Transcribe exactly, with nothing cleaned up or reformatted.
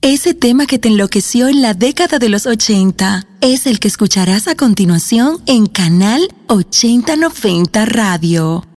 Ese tema que te enloqueció en la década de los ochenta es el que escucharás a continuación en Canal ochenta noventa Radio.